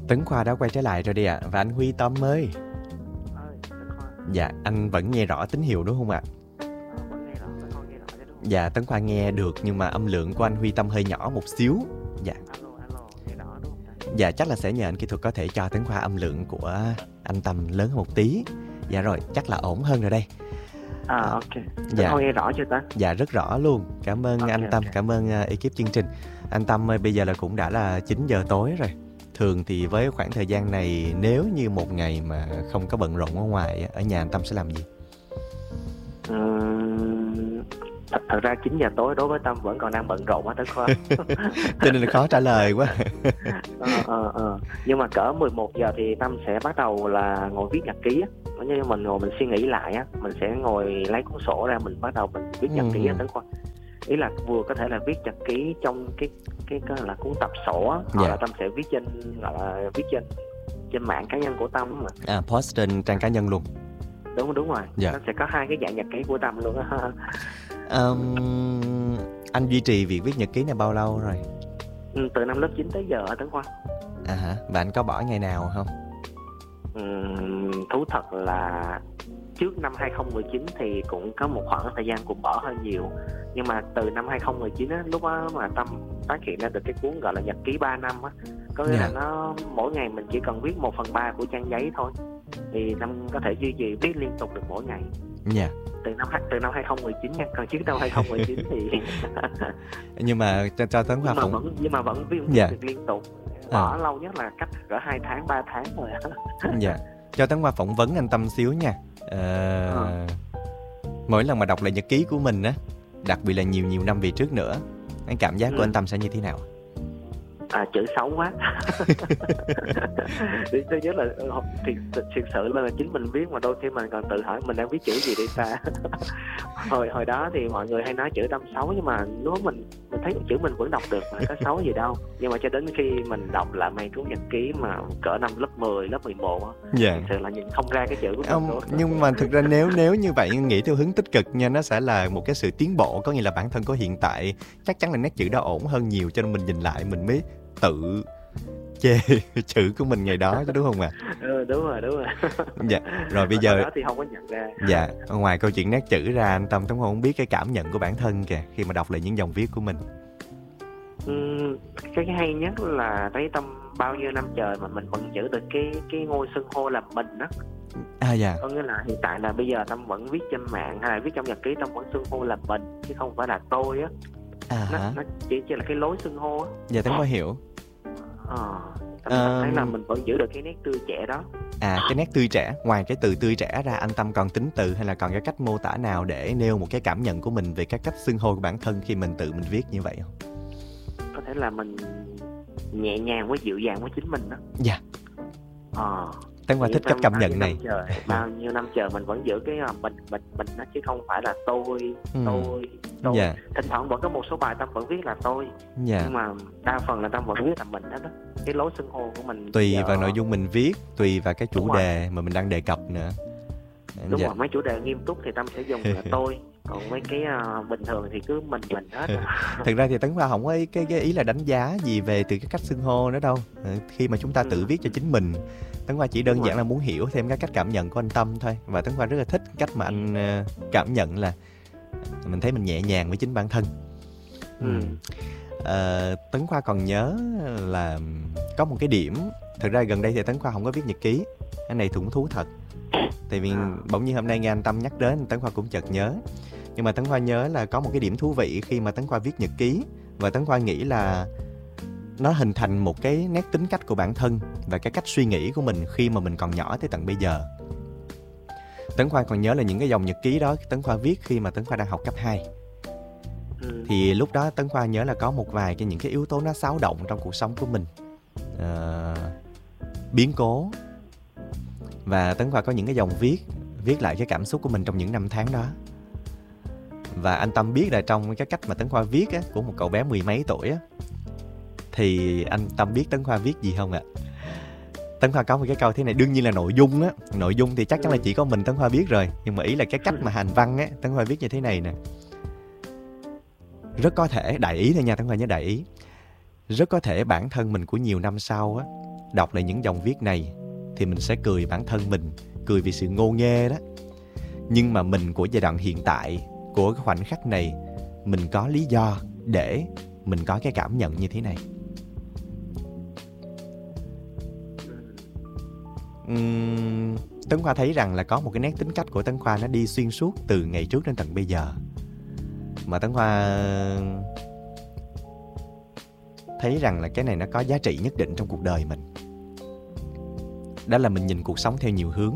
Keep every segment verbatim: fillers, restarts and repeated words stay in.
Tấn Khoa đã quay trở lại rồi đi ạ. À. Và anh Huy Tâm ơi. Ơi, Tấn Khoa. Dạ, anh vẫn nghe rõ tín hiệu đúng không ạ? À, vẫn nghe rõ, Tấn Khoa nghe rõ chứ đúng không? Dạ, Tấn Khoa nghe được nhưng mà âm lượng của anh Huy Tâm hơi nhỏ một xíu. Dạ. Alo, alo, nghe rõ đúng không ta? Dạ, chắc là sẽ nhờ anh kỹ thuật có thể cho Tấn Khoa âm lượng của anh Tâm lớn hơn một tí. Dạ rồi, chắc là ổn hơn rồi đây. À, ok. Tấn Dạ. Khoa nghe rõ chưa ta? Dạ, rất rõ luôn. Cảm ơn Ok, anh Tâm, ok. cảm ơn uh, ekip chương trình. Anh Tâm ơi, bây giờ là cũng đã là chín giờ tối rồi. Thường thì với khoảng thời gian này, nếu như một ngày mà không có bận rộn ở ngoài, ở nhà anh Tâm sẽ làm gì? Uhm, thật, thật ra chín giờ tối đối với Tâm vẫn còn đang bận rộn á Tấn Khoa. Cho nên là khó trả lời quá. ờ, ờ, ờ. Nhưng mà cỡ mười một giờ thì Tâm sẽ bắt đầu là ngồi viết nhật ký á. Nếu như mình ngồi mình suy nghĩ lại á, mình sẽ ngồi lấy cuốn sổ ra, mình bắt đầu mình viết nhật ký á Tấn Khoa. Ý là vừa có thể là viết nhật ký trong cái cái, cái là cuốn tập sổ á, hoặc Dạ. là Tâm sẽ viết trên gọi là viết trên trên mạng cá nhân của Tâm mà. À, post trên trang cá nhân luôn. Đúng đúng rồi. Dạ. Nó sẽ có hai cái dạng nhật ký của Tâm luôn á. um, Anh duy trì việc viết nhật ký này bao lâu rồi? Ừ, từ năm lớp chín tới giờ á Tấn Khoa. À hả? Và anh có bỏ ngày nào không? Ừ, thú thật là trước năm hai không một chín thì cũng có một khoảng thời gian cũng bỏ hơi nhiều. Nhưng mà từ năm hai không một chín á, lúc đó mà Tâm phát hiện ra được cái cuốn gọi là nhật ký ba năm á, có nghĩa Yeah. là nó mỗi ngày mình chỉ cần viết một phần ba của trang giấy thôi, thì Tâm có thể duy trì viết liên tục được mỗi ngày. Dạ. Từ năm từ năm hai không một chín nha, còn trước năm hai không một chín thì Nhưng mà cho, cho Tấn Khoa nhưng mà phỏng vẫn nhưng mà vẫn viết Dạ. được liên tục. Bỏ À. lâu nhất là cách cỡ hai tháng ba tháng rồi. Dạ. Cho Tấn Khoa phỏng vấn anh Tâm xíu nha. Ờ, Ờ. Mỗi lần mà đọc lại nhật ký của mình á, đặc biệt là nhiều nhiều năm về trước nữa, cái cảm giác của Ừ. anh Tâm sẽ như thế nào? À, chữ xấu quá. Thì thứ nhất là thì thực sự là chính mình viết mà đôi khi mình còn tự hỏi mình đang viết chữ gì đây ta. hồi hồi đó thì mọi người hay nói chữ Tâm xấu, nhưng mà nếu mình mình thấy chữ mình vẫn đọc được mà có xấu gì đâu. Nhưng mà cho đến khi mình đọc lại mấy cuốn nhật ký mà cỡ năm lớp mười, lớp mười một á, Dạ. thực sự là nhìn không ra cái chữ của mình Ông, luôn. nhưng mà thực ra nếu nếu như vậy nghĩ theo hướng tích cực nha, nó sẽ là một cái sự tiến bộ, có nghĩa là bản thân của hiện tại chắc chắn là nét chữ đó ổn hơn nhiều, cho nên mình nhìn lại mình mới tự chê chữ của mình ngày đó chứ đúng không ạ? À? Ừ, đúng rồi đúng rồi. Dạ. Rồi bây Hồi giờ đó thì không có nhận ra. Dạ, ngoài câu chuyện nét chữ ra, anh Tâm Tấn Khoa không biết cái cảm nhận của bản thân kìa khi mà đọc lại những dòng viết của mình. Uhm, cái hay nhất là thấy Tâm bao nhiêu năm trời mà mình vẫn giữ được cái cái ngôi xưng hô là mình á. À dạ. Có nghĩa là hiện tại là bây giờ Tâm vẫn viết trên mạng hay là viết trong nhật ký, Tâm vẫn xưng hô là mình chứ không phải là tôi á. À Nó, hả? nó chỉ, chỉ là cái lối xưng hô á. Dạ Tấn Khoa hiểu. Ờ, Tâm, Ờ. Tâm thấy là mình vẫn giữ được cái nét tươi trẻ đó. À, cái nét tươi trẻ, ngoài cái từ tươi trẻ ra, anh Tâm còn tính từ hay là còn cái cách mô tả nào để nêu một cái cảm nhận của mình về cái cách xưng hô của bản thân khi mình tự mình viết như vậy không? Có thể là mình nhẹ nhàng với dịu dàng với chính mình đó. Dạ. Ờ. Tấn Khoa thích cách cảm nhận này. Trời, bao nhiêu năm trời mình vẫn giữ cái uh, mình mình mình đó, chứ không phải là tôi Ừ. tôi tôi. Dạ. Thỉnh thoảng vẫn có một số bài Tâm vẫn viết là tôi, Dạ. nhưng mà đa phần là Tâm vẫn viết là mình hết đó. Cái lối xưng hô của mình Tùy giờ... vào nội dung mình viết, tùy vào cái chủ Đúng đề rồi. Mà mình đang đề cập nữa. Đúng Dạ. rồi, mấy chủ đề nghiêm túc thì Tâm sẽ dùng là tôi, còn mấy cái uh, bình thường thì cứ mình mình hết. Thực ra thì Tấn Khoa không có ý, cái, cái ý là đánh giá gì về từ cái cách xưng hô nữa đâu. Ừ, khi mà chúng ta tự Ừ. viết cho chính mình, Tấn Khoa chỉ đơn Đúng giản rồi. là muốn hiểu thêm cái cách cảm nhận của anh Tâm thôi. Và Tấn Khoa rất là thích cách mà anh uh, cảm nhận là mình thấy mình nhẹ nhàng với chính bản thân. Ừ. Ừ. Uh, Tấn Khoa còn nhớ là có một cái điểm. Thực ra gần đây thì Tấn Khoa không có viết nhật ký. Cái này cũng thú thật. Tại vì À. bỗng nhiên hôm nay nghe anh Tâm nhắc đến, Tấn Khoa cũng chợt nhớ. Nhưng mà Tấn Khoa nhớ là có một cái điểm thú vị khi mà Tấn Khoa viết nhật ký. Và Tấn Khoa nghĩ là nó hình thành một cái nét tính cách của bản thân và cái cách suy nghĩ của mình khi mà mình còn nhỏ tới tận bây giờ. Tấn Khoa còn nhớ là những cái dòng nhật ký đó Tấn Khoa viết khi mà Tấn Khoa đang học cấp hai. Ừ. Thì lúc đó Tấn Khoa nhớ là có một vài cái những cái yếu tố nó xáo động trong cuộc sống của mình. Ờ, biến cố. Và Tấn Khoa có những cái dòng viết viết lại cái cảm xúc của mình trong những năm tháng đó. Và anh Tâm biết là trong cái cách mà Tấn Khoa viết á, của một cậu bé mười mấy tuổi á, thì anh Tâm biết Tấn Khoa viết gì không ạ? Tấn Khoa có một cái câu thế này, đương nhiên là nội dung á, nội dung thì chắc chắn là chỉ có mình Tấn Khoa biết rồi, nhưng mà ý là cái cách mà hành văn á, Tấn Khoa viết như thế này nè. Rất có thể, đại ý thôi nha, Tấn Khoa nhớ đại ý. Rất có thể bản thân mình của nhiều năm sau á đọc lại những dòng viết này thì mình sẽ cười bản thân mình, cười vì sự ngô nghê đó. Nhưng mà mình của giai đoạn hiện tại, của cái khoảnh khắc này, mình có lý do để mình có cái cảm nhận như thế này. Uhm, Tấn Khoa thấy rằng là có một cái nét tính cách của Tấn Khoa nó đi xuyên suốt từ ngày trước đến tận bây giờ, mà Tấn Khoa thấy rằng là cái này nó có giá trị nhất định trong cuộc đời mình. Đó là mình nhìn cuộc sống theo nhiều hướng.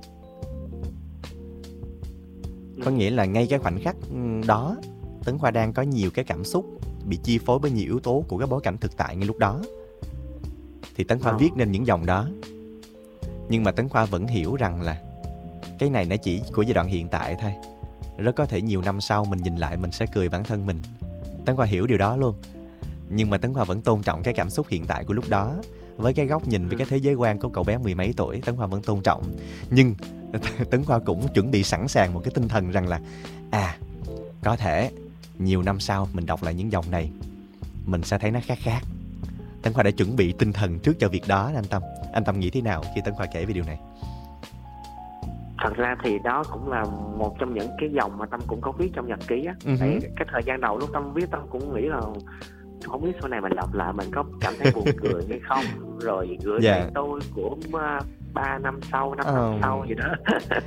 Có nghĩa là ngay cái khoảnh khắc đó, Tấn Khoa đang có nhiều cái cảm xúc bị chi phối bởi nhiều yếu tố của cái bối cảnh thực tại ngay lúc đó, thì Tấn Khoa viết nên những dòng đó. Nhưng mà Tấn Khoa vẫn hiểu rằng là cái này nó chỉ của giai đoạn hiện tại thôi. Rất có thể nhiều năm sau mình nhìn lại mình sẽ cười bản thân mình. Tấn Khoa hiểu điều đó luôn. Nhưng mà Tấn Khoa vẫn tôn trọng cái cảm xúc hiện tại của lúc đó. Với cái góc nhìn, với cái thế giới quan của cậu bé mười mấy tuổi, Tấn Khoa vẫn tôn trọng. Nhưng Tấn Khoa cũng chuẩn bị sẵn sàng một cái tinh thần rằng là À, có thể nhiều năm sau mình đọc lại những dòng này, mình sẽ thấy nó khác khác. Tấn Khoa đã chuẩn bị tinh thần trước cho việc đó. Anh Tâm, anh Tâm nghĩ thế nào khi Tấn Khoa kể về điều này? Thật ra thì đó cũng là một trong những cái dòng mà Tâm cũng có viết trong nhật ký á. Uh-huh. Tại cái thời gian đầu lúc Tâm viết, Tâm cũng nghĩ là không biết sau này mình đọc lại mình có cảm thấy buồn cười hay không, rồi gửi yeah. lại tôi của ba năm sau, năm oh. năm sau gì đó.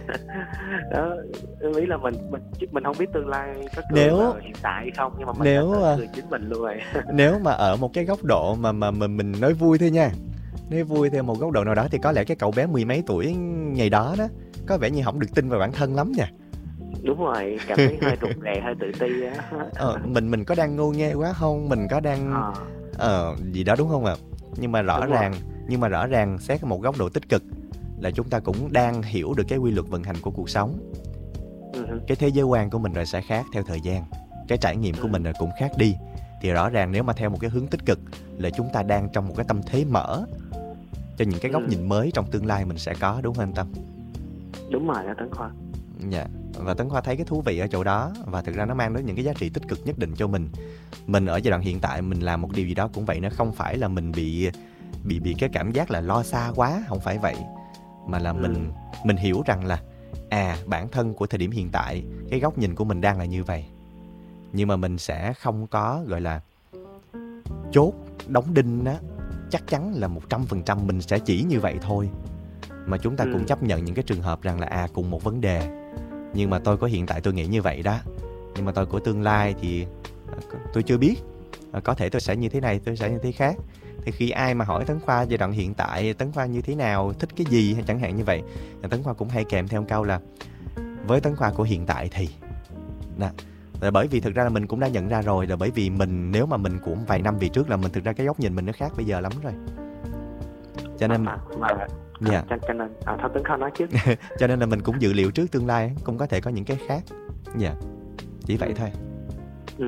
Đó, ý là mình mình mình không biết tương lai có cười nếu, hiện tại hay không, nhưng mà mình nếu cười chính mình luôn rồi. Nếu mà ở một cái góc độ mà mà mình mình nói vui thôi nha, nói vui theo một góc độ nào đó, thì có lẽ cái cậu bé mười mấy tuổi ngày đó đó có vẻ như không được tin vào bản thân lắm nha. Đúng rồi, cảm thấy hơi rụt rè, hơi tự ti á. ờ, mình mình có đang ngô nghê quá không, mình có đang à. ờ, gì đó đúng không ạ? Nhưng mà rõ đúng ràng rồi. Nhưng mà rõ ràng xét một góc độ tích cực là chúng ta cũng đang hiểu được cái quy luật vận hành của cuộc sống. Uh-huh. Cái thế giới quan của mình rồi sẽ khác theo thời gian, cái trải nghiệm của uh-huh. mình rồi cũng khác đi. Thì rõ ràng nếu mà theo một cái hướng tích cực là chúng ta đang trong một cái tâm thế mở cho những cái góc uh-huh. nhìn mới trong tương lai mình sẽ có, đúng không anh Tâm? Đúng rồi đó Tấn Khoa. Dạ. Và Tấn Khoa thấy cái thú vị ở chỗ đó, và thực ra nó mang đến những cái giá trị tích cực nhất định cho mình. Mình ở giai đoạn hiện tại mình làm một điều gì đó cũng vậy, nó không phải là mình bị bị bị cái cảm giác là lo xa quá, không phải vậy, mà là ừ. mình mình hiểu rằng là à, bản thân của thời điểm hiện tại, cái góc nhìn của mình đang là như vậy. Nhưng mà mình sẽ không có gọi là chốt đóng đinh á, chắc chắn là một trăm phần trăm mình sẽ chỉ như vậy thôi. Mà chúng ta ừ. cũng chấp nhận những cái trường hợp rằng là à, cùng một vấn đề, nhưng mà tôi của hiện tại tôi nghĩ như vậy đó, nhưng mà tôi của tương lai thì tôi chưa biết, có thể tôi sẽ như thế này, tôi sẽ như thế khác. Thì khi ai mà hỏi Tấn Khoa giai đoạn hiện tại, Tấn Khoa như thế nào, thích cái gì hay chẳng hạn như vậy, Tấn Khoa cũng hay kèm theo một câu là với Tấn Khoa của hiện tại thì nè. Là bởi vì thực ra là mình cũng đã nhận ra rồi, là bởi vì mình, nếu mà mình cũng vài năm về trước là mình thực ra cái góc nhìn mình nó khác bây giờ lắm rồi. Cho nên à, à, dạ. cho, cho nên à, thôi Tấn Khoa nói trước. Cho nên là mình cũng dự liệu trước tương lai cũng có thể có những cái khác. Dạ. Chỉ vậy thôi. Ừ.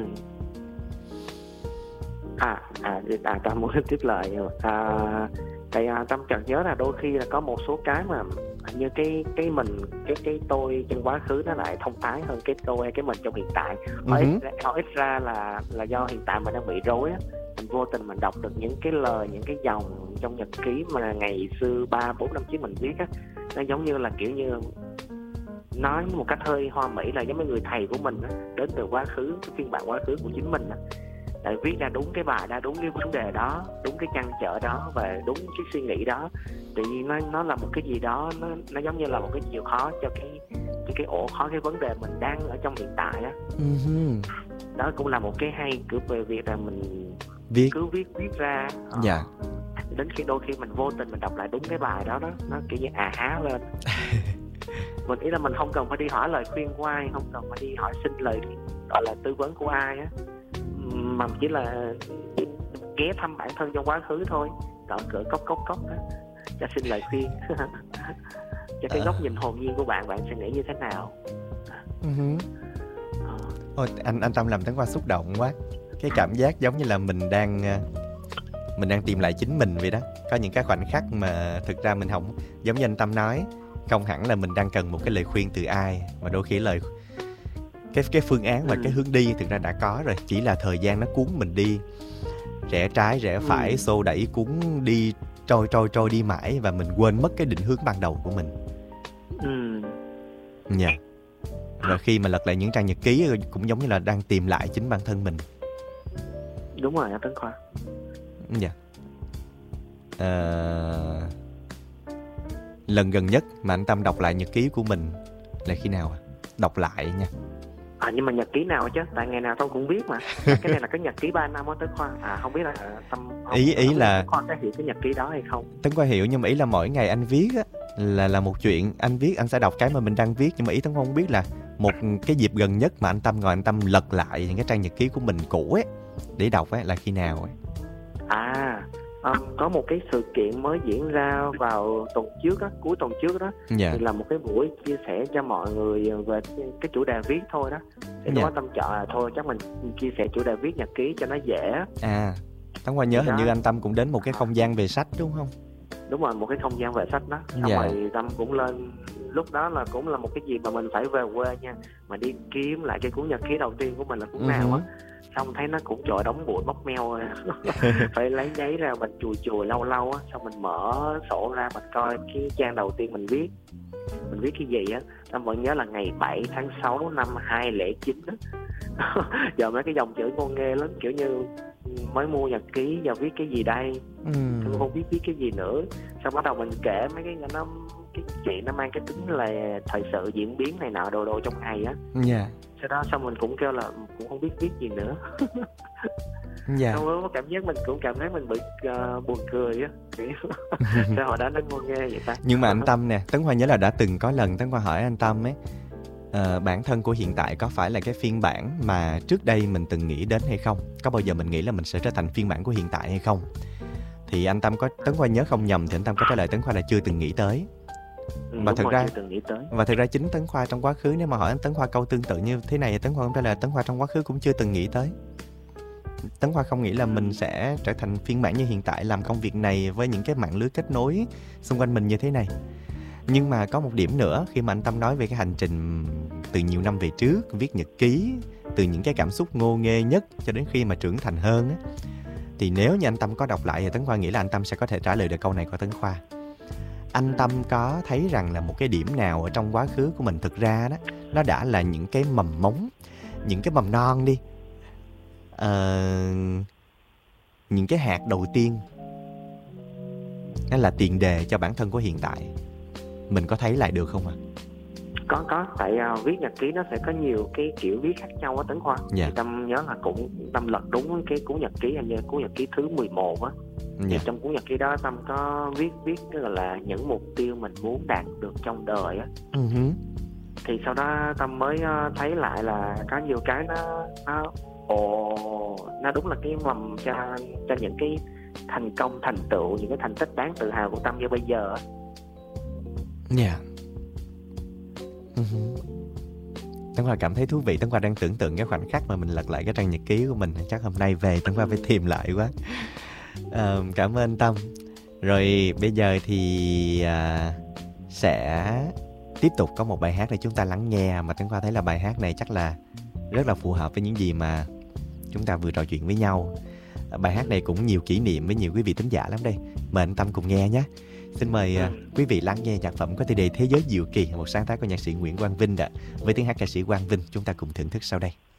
À, à, à Tâm muốn tiếp lời. À, tại à, Tâm chợt nhớ là đôi khi là có một số cái mà như cái cái mình cái cái tôi trong quá khứ nó lại thông thái hơn cái tôi hay cái mình trong hiện tại. Hỏi uh-huh. ít, ít ra là là do hiện tại mình đang bị rối á, mình vô tình mình đọc được những cái lời, những cái dòng trong nhật ký mà ngày xưa ba bốn năm trước mình viết á, nó giống như là kiểu như nói một cách hơi hoa mỹ là giống như người thầy của mình á, đến từ quá khứ, cái phiên bản quá khứ của chính mình á, để viết ra đúng cái bài đó, đúng cái vấn đề đó, đúng cái trăn trở đó và đúng cái suy nghĩ đó. Tự nhiên nó nó là một cái gì đó, nó nó giống như là một cái chìa khóa cho cái cái cái ổ khóa cái vấn đề mình đang ở trong hiện tại á. Uh-huh. Đó cũng là một cái hay cứ về việc là mình viết. cứ viết viết ra. Dạ. Yeah. Đến khi đôi khi mình vô tình mình đọc lại đúng cái bài đó đó, nó kiểu như à há lên. Mình ý là mình không cần phải đi hỏi lời khuyên của ai, không cần phải đi hỏi xin lời gọi là tư vấn của ai á, mà chỉ là ghé thăm bản thân trong quá khứ thôi, cỡ cỡ cốc cốc cốc đó, cho xin lời khuyên. Cho cái à. góc nhìn hồn nhiên của bạn, bạn sẽ nghĩ như thế nào? Uh-huh. à. Ôi, anh anh Tâm làm Tấn Khoa xúc động quá. Cái cảm giác giống như là mình đang mình đang tìm lại chính mình vậy đó. Có những cái khoảnh khắc mà thực ra mình không, giống như anh Tâm nói, không hẳn là mình đang cần một cái lời khuyên từ ai, mà đôi khi lời cái cái phương án và ừ. cái hướng đi thực ra đã có rồi, chỉ là thời gian nó cuốn mình đi rẽ trái rẽ phải, ừ. xô đẩy cuốn đi trôi trôi trôi đi mãi và mình quên mất cái định hướng ban đầu của mình. Ừ. Dạ. Rồi khi mà lật lại những trang nhật ký cũng giống như là đang tìm lại chính bản thân mình. Đúng rồi anh Tấn Khoa. Dạ. Ờ... Lần gần nhất mà anh Tâm đọc lại nhật ký của mình là khi nào? Đọc lại nha. À, nhưng mà nhật ký nào chứ? Tại ngày nào Tâm cũng viết mà. À, cái này là cái nhật ký ba năm á Tấn Khoa. À không biết là Tâm không, ý ý không là Tấn Khoa có hiểu cái nhật ký đó hay không? Tấn Khoa hiểu, nhưng mà ý là mỗi ngày anh viết á là là một chuyện. Anh viết anh sẽ đọc cái mà mình đang viết, nhưng mà ý Tấn Khoa không biết là một cái dịp gần nhất mà anh Tâm ngồi anh Tâm lật lại những cái trang nhật ký của mình cũ ấy để đọc ấy là khi nào ấy. À, um, có một cái sự kiện mới diễn ra vào tuần trước á, cuối tuần trước đó. Dạ. Thì là một cái buổi chia sẻ cho mọi người về cái chủ đề viết thôi đó. Thì Dạ. có Tâm chọn là thôi chắc mình chia sẻ chủ đề viết nhật ký cho nó dễ. À, Tấn Khoa nhớ Thì hình đó. như anh Tâm cũng đến một cái không gian về sách đúng không? Đúng rồi, một cái không gian về sách đó. Xong Dạ. rồi Tâm cũng lên, lúc đó là cũng là một cái gì mà mình phải về quê nha, mà đi kiếm lại cái cuốn nhật ký đầu tiên của mình là cuốn nào á. Xong thấy nó cũng trời đóng bụi móc meo rồi. Phải lấy giấy ra mình chùi chùi lâu lâu á. Xong mình mở sổ ra mình coi cái trang đầu tiên mình viết, mình viết cái gì á. Tâm vẫn nhớ là ngày bảy tháng sáu năm hai không không chín á. Giờ mấy cái dòng chữ ngôn nghê lắm, kiểu như mới mua nhật ký, giờ viết cái gì đây, Ừ. tôi không biết viết cái gì nữa. Xong bắt đầu mình kể mấy cái nó cái chuyện nó mang cái tính là thời sự diễn biến này nọ đồ đồ trong ngày á. Dạ. Sau đó xong mình cũng kêu là cũng không biết viết gì nữa. Dạ. Xong có cảm giác mình cũng cảm thấy mình bị uh, buồn cười á. Sao hồi đó nó ngôn nghê vậy ta. Nhưng mà anh Tâm nè, Tấn Khoa nhớ là đã từng có lần Tấn Khoa hỏi anh Tâm ấy, uh, bản thân của hiện tại có phải là cái phiên bản mà trước đây mình từng nghĩ đến hay không? Có bao giờ mình nghĩ là mình sẽ trở thành phiên bản của hiện tại hay không? Thì anh Tâm có, Tấn Khoa nhớ không nhầm thì anh Tâm có trả lời Tấn Khoa là chưa từng nghĩ tới. Ừ, Và thực rồi, ra chưa từng nghĩ tới. Và thực ra chính Tấn Khoa trong quá khứ, nếu mà hỏi anh Tấn Khoa câu tương tự như thế này, Tấn Khoa cũng trả lời Tấn Khoa trong quá khứ cũng chưa từng nghĩ tới. Tấn Khoa không nghĩ là mình sẽ trở thành phiên bản như hiện tại, làm công việc này với những cái mạng lưới kết nối xung quanh mình như thế này. Nhưng mà có một điểm nữa, khi mà anh Tâm nói về cái hành trình từ nhiều năm về trước, viết nhật ký, từ những cái cảm xúc ngô nghê nhất cho đến khi mà trưởng thành hơn á, thì nếu như anh Tâm có đọc lại thì Tấn Khoa nghĩ là anh Tâm sẽ có thể trả lời được câu này của Tấn Khoa. Anh Tâm có thấy rằng là một cái điểm nào ở trong quá khứ của mình thực ra đó, nó đã là những cái mầm mống, những cái mầm non đi, ờ, những cái hạt đầu tiên, nó là tiền đề cho bản thân của hiện tại. Mình có thấy lại được không ạ? À? Có, có, tại uh, viết nhật ký nó sẽ có nhiều cái kiểu viết khác nhau á Tấn Khoa. Dạ. Thì Tâm nhớ là cũng Tâm lật đúng cái cuốn nhật ký, hình như cuốn nhật ký thứ mười một á. Dạ. Thì trong cuốn nhật ký đó Tâm có viết viết gọi là những mục tiêu mình muốn đạt được trong đời á. Uh-huh. Thì sau đó Tâm mới uh, thấy lại là có nhiều cái nó nó ồ nó đúng là cái mầm cho cho những cái thành công, thành tựu, những cái thành tích đáng tự hào của Tâm như bây giờ á. Dạ. Uh-huh. Tấn Khoa cảm thấy thú vị. Tấn Khoa đang tưởng tượng cái khoảnh khắc mà mình lật lại cái trang nhật ký của mình. Chắc hôm nay về Tấn Khoa phải tìm lại quá. À, cảm ơn Tâm. Rồi bây giờ thì à, sẽ tiếp tục có một bài hát để chúng ta lắng nghe, mà Tấn Khoa thấy là bài hát này chắc là rất là phù hợp với những gì mà chúng ta vừa trò chuyện với nhau. Bài hát này cũng nhiều kỷ niệm với nhiều quý vị thính giả lắm đây. Mời anh Tâm cùng nghe nhé. Xin mời uh, quý vị lắng nghe nhạc phẩm có tiêu đề Thế giới diệu kỳ, một sáng tác của nhạc sĩ Nguyễn Quang Vinh đã, với tiếng hát ca sĩ Quang Vinh. Chúng ta cùng thưởng thức sau đây.